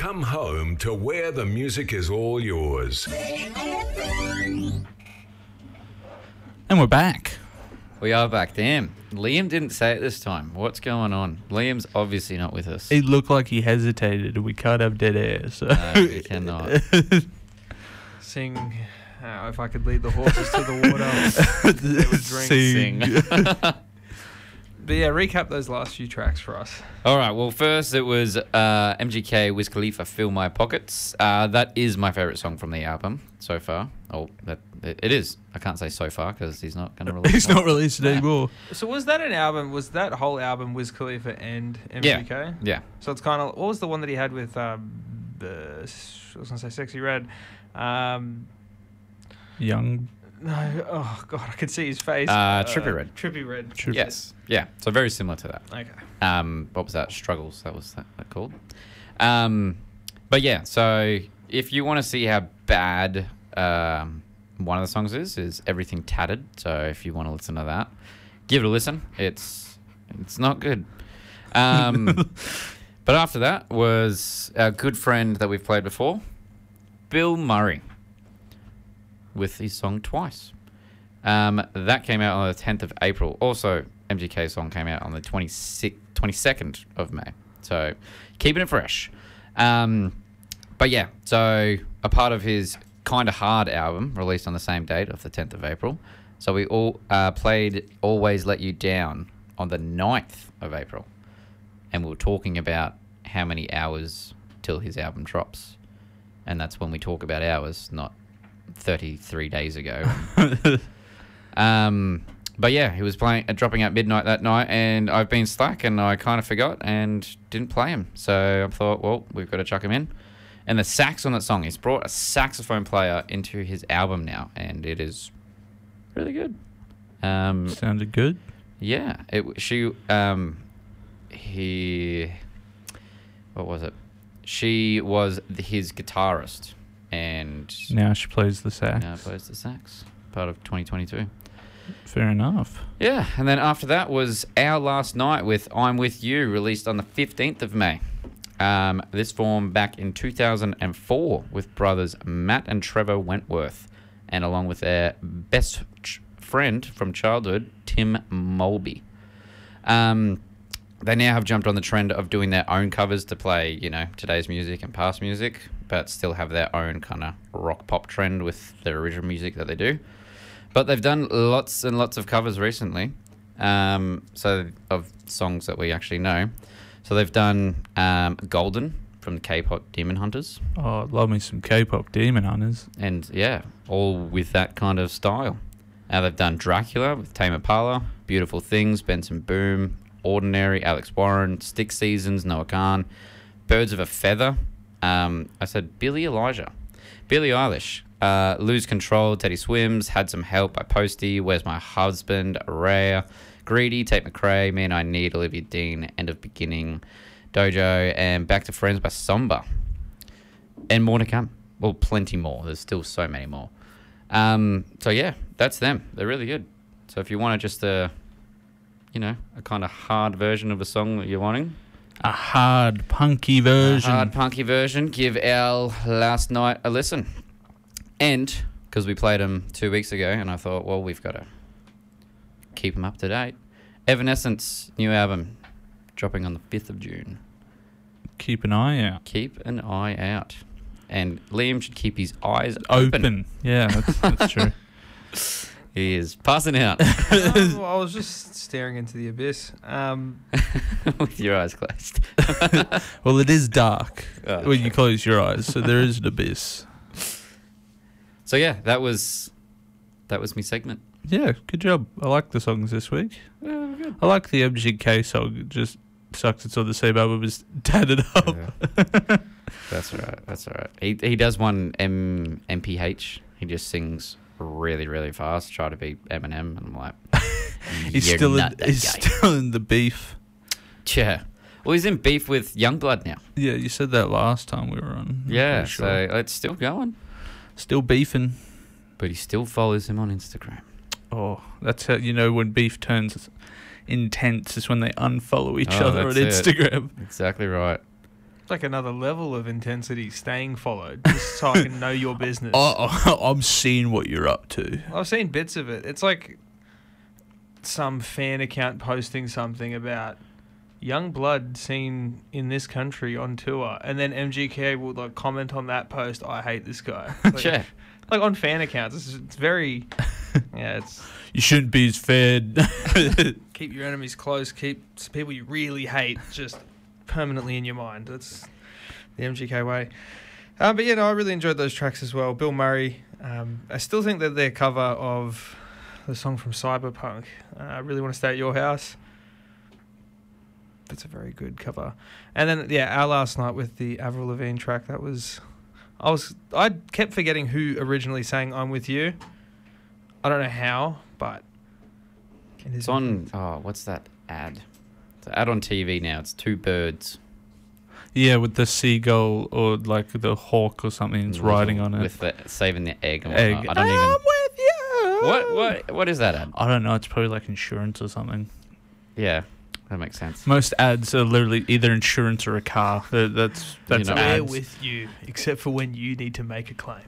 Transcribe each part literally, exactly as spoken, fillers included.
come home to where the music is all yours. And we're back. We are back. Damn. Liam didn't say it this time. What's going on? Liam's obviously not with us. It looked like he hesitated. We can't have dead air. So. No, we cannot. Sing, uh, if I could lead the horses to the water, they would drink. Sing. But yeah, recap those last few tracks for us. All right. Well, first it was uh, M G K, Wiz Khalifa, Fill My Pockets. Uh, that is my favourite song from the album so far. Oh, that it, it is. I can't say so far because he's not going to release. He's not released it anymore. So was that an album? Was that whole album Wiz Khalifa and M G K? Yeah. Yeah. So it's kind of, what was the one that he had with? Um, uh, I was going to say Sexy Red. Um, Young. No, oh god, I could see his face. Uh, Trippie Redd. Trippie Redd. Trippie. Yes. Yeah. So very similar to that. Okay. Um, what was that? Struggles. That was that, that called. Um, but yeah. So if you want to see how bad um, one of the songs is, is Everything Tattered. So if you want to listen to that, give it a listen. It's it's not good. Um, but after that was our good friend that we've played before, Bill Murray, with his song Twice. Um, that came out on the tenth of April. Also, M G K's song came out on the twenty-sixth, twenty-second of May. So, keeping it fresh. Um, but yeah, so a part of his Kinda Hard album, released on the same date of the tenth of April. So we all uh, played Always Let You Down on the ninth of April. And we were talking about how many hours till his album drops. And that's when we talk about hours, not thirty-three days ago. um, but yeah, he was playing, uh, dropping out midnight that night, and I've been slack, and I kind of forgot and didn't play him. So I thought, well, we've got to chuck him in. And the sax on that song, he's brought a saxophone player into his album now, and it is really good. Um, Sounded good. Yeah, it. She. Um, he. What was it? She was the, his guitarist. And Now she plays the sax. now plays the sax, part of twenty twenty-two. Fair enough. Yeah, and then after that was Our Last Night with I'm With You, released on the fifteenth of May. Um, this formed back in two thousand four with brothers Matt and Trevor Wentworth, and along with their best ch- friend from childhood, Tim Mulby. Um, they now have jumped on the trend of doing their own covers to play, you know, today's music and past music, but still have their own kind of rock pop trend with their original music that they do. But they've done lots and lots of covers recently, um, so of songs that we actually know. So they've done um, Golden from the K-pop Demon Hunters. Oh, love me some K-pop Demon Hunters. And yeah, all with that kind of style. Now they've done Dracula with Tame Impala, Beautiful Things, Benson Boone, Ordinary, Alex Warren, Stick Seasons, Noah Khan, Birds of a Feather. Um, I said Billie Elijah. Billie Eilish, uh, Lose Control, Teddy Swims, Had Some Help by Posty, Where's My Husband, Raya, Greedy, Tate McRae, Man I Need, Olivia Dean, End of Beginning, Dojo, and Back to Friends by Somba. And more to come. Well, plenty more. There's still so many more. Um, so yeah, that's them. They're really good. So if you want to just, uh, you know, a kind of hard version of a song that you're wanting, A hard, punky version. a hard punky version, give Our Last Night a listen. And because we played them two weeks ago, and I thought, well, we've got to keep them up to date. Evanescence new album dropping on the fifth of June. Keep an eye out. Keep an eye out. And Liam should keep his eyes open. Open. Yeah, that's, that's true. He is passing out um, I was just staring into the abyss. Um, with your eyes closed. Well, it is dark Oh, when you close your eyes, so there is an abyss. So yeah, that was that was my segment. Yeah, good job. I like the songs this week. Yeah, good. I like the M G K song. It just sucks it's on the same album as Tatted Up. Yeah. That's all right. That's all right. He he does one M MPH. He just sings really really fast. Try to be Eminem, and I'm like, he's "You're still in, not that he's guy." still in the beef. Yeah. Well, he's in beef with Youngblood now. Yeah, you said that last time we were on. I'm Yeah. pretty So sure. it's still going, Still beefing. but he still follows him on Instagram. Oh, that's how you know when beef turns intense is when they unfollow each Oh, other on that's it. Instagram. Exactly right. like another level of intensity staying followed, just so I can know your business. Oh, I'm seeing what you're up to. I've seen bits of it. It's like some fan account posting something about young blood seen in this country on tour, and then M G K would like comment on that post, I hate this guy. Like, Yeah. like on fan accounts. It's, it's very, yeah, it's You shouldn't be as fed. keep your enemies close, keep s- people you really hate just permanently in your mind. That's the M G K way. Um, but yeah, no, I really enjoyed those tracks as well. Bill Murray, um, I still think that their cover of the song from Cyberpunk, uh, I Really Want to Stay at Your House, that's a very good cover. And then, yeah, Our Last Night with the Avril Lavigne track, that was... I was I kept forgetting who originally sang I'm With You. I don't know how, but... It is It's on. Oh, what's that ad? It's an ad on T V now. It's two birds. Yeah, with the seagull or like the hawk or something. It's riding on it. with the, saving the egg. And Egg. whatnot. I don't I'm even. with you. What what what is that ad? I don't know. It's probably like insurance or something. Yeah, that makes sense. Most ads are literally either insurance or a car. That- That's that's know, We're ads. with you, except for when you need to make a claim.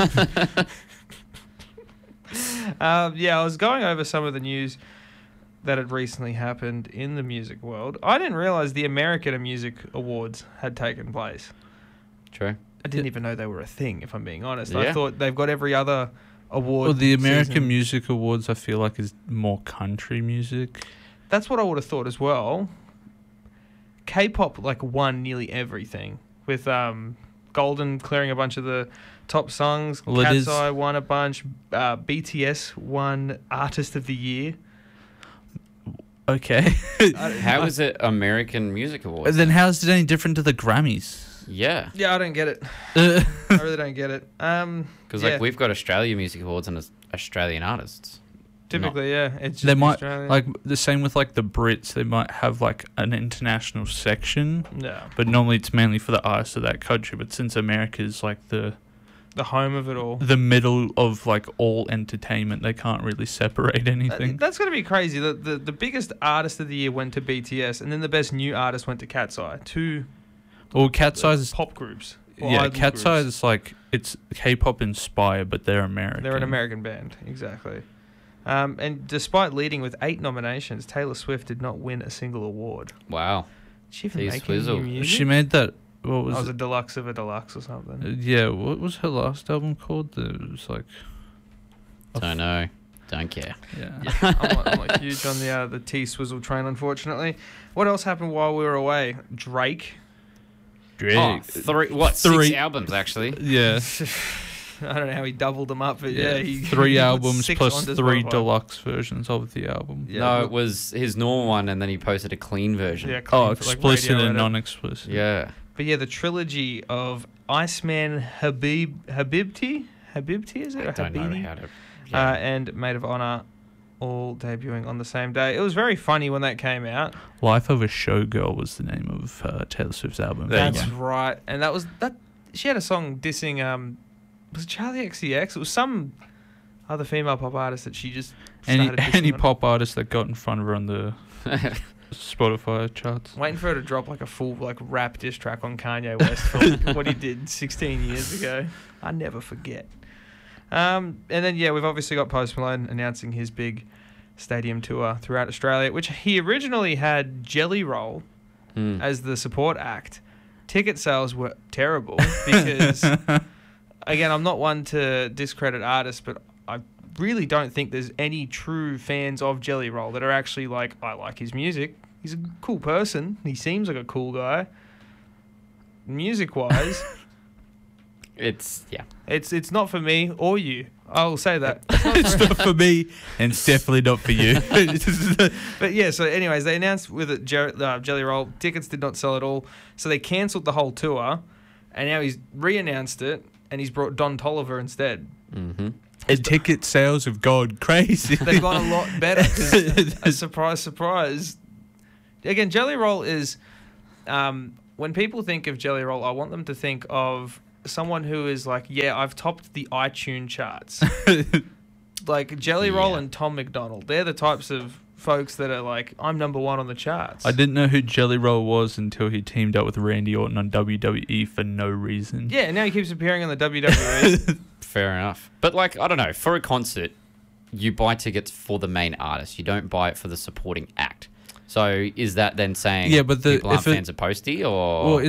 um, yeah, I was going over some of the news that had recently happened in the music world. I didn't realize the American Music Awards had taken place. True. I didn't even know they were a thing, if I'm being honest. I Yeah. thought they've got every other award. Well, the American season. Music Awards, I feel like, is more country music. That's what I would have thought as well. K-pop like won nearly everything, with um, Golden clearing a bunch of the top songs. Well, it Cat's is- Eye won a bunch. Uh, B T S won Artist of the Year. Okay. How is it American Music Awards? Then how is it any different to the Grammys? Yeah, Yeah, I don't get it. I really don't get it. Um, because yeah, like we've got Australia Music Awards and Aus- Australian artists. typically, yeah, it's just They might Australian. like the same with like the Brits. They might have like an international section, no, but normally it's mainly for the artists of that country. But since America's like the the home of it all. the middle of like all entertainment, they can't really separate Uh, anything. That's going to be crazy. The, the the biggest artist of the year went to B T S, and then the best new artist went to Cat's Eye. Two Well, Cat's Eye is pop groups. or yeah, idol Cat's groups. Eye is like it's K-pop inspired, but they're American. They're an American band, exactly. Um, and despite leading with eight nominations, Taylor Swift did not win a single award. Wow. Did she even Jeez, make any Swizzle. new music? She made that. What Oh, was it was it? a deluxe of a deluxe or something. Uh, yeah, what was her last album called? The- It was like Don't know. Don't care. yeah. I'm, not, I'm not huge on the uh, the T Swizzle train, unfortunately. What else happened while we were away? Drake. Drake. Oh, three. What? Three- Six albums actually. Yeah. I don't know how he doubled them up, but yeah, he three he put albums six plus onto three Spotify. deluxe versions of the album. Yeah, no, look- it was his normal one, and then he posted a clean version. Yeah, clean Oh, for, like, explicit radio and edit. non-explicit. Yeah. But yeah, the trilogy of Iceman Habib Habibti Habibti is it? I Or don't know Habibi? how to. Uh, Yeah. and Maid of Honor, all debuting on the same day. It was very funny when that came out. Life of a Showgirl was the name of uh, Taylor Swift's album. There you That's go. right, and that was that. She had a song dissing. Um, was it Charlie X C X? It was some other female pop artist that she just Any started dissing any on. pop artist that got in front of her on the Spotify charts. Waiting for her to drop like a full like rap diss track on Kanye West for like, what he did sixteen years ago. I never forget. Um, and then yeah, we've obviously got Post Malone announcing his big stadium tour throughout Australia, which he originally had Jelly Roll Mm. as the support act. Ticket sales were terrible because, again, I'm not one to discredit artists, but I really don't think there's any true fans of Jelly Roll that are actually like, I like his music. He's a cool person. He seems like a cool guy. Music-wise, It's yeah. it's it's not for me or you. I'll say that. It's not for me, and it's definitely not for you. But yeah, so anyways, they announced with it Jer- uh, Jelly Roll, tickets did not sell at all, so they cancelled the whole tour, and now he's re-announced it, and he's brought Don Tolliver instead. Mm-hmm. And ticket sales have gone crazy. They've gone a lot better. 'Cause, uh, surprise, surprise. Again, Jelly Roll is, um, when people think of Jelly Roll, I want them to think of someone who is like, yeah, I've topped the iTunes charts. Like Jelly Roll Yeah. and Tom McDonald, they're the types of folks that are like, I'm number one on the charts. I didn't know who Jelly Roll was until he teamed up with Randy Orton on W W E for no reason. Yeah, and now he keeps appearing on the W W E. Fair enough. But, like, I don't know. For a concert, you buy tickets for the main artist. You don't buy it for the supporting act. So is that then saying Yeah, but the- people aren't if it- fans of Posty? Or Well,